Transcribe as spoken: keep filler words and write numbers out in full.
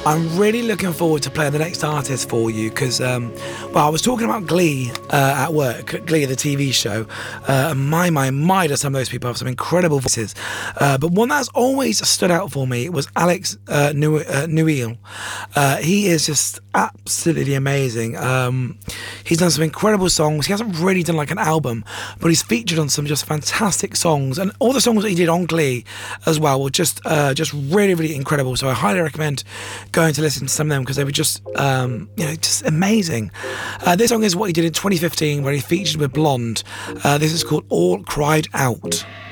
I'm really looking forward to playing the next artist for you because, um, well, I was talking about Glee uh, at work, Glee, the T V show. Uh, and my, my, my, do some of those people have some incredible voices. Uh, but one that's always stood out for me was Alex uh, New- uh, Newell. Uh, he is just absolutely amazing. Um, he's done some incredible songs. He hasn't really done like an album, but he's featured on some just fantastic songs. And all the songs that he did on Glee as well were just, uh, just really, really incredible. So I highly recommend going to listen to some of them because they were just, um, you know, just amazing. Uh, this song is what he did in twenty fifteen where he featured with Blonde. Uh, this is called All Cried Out.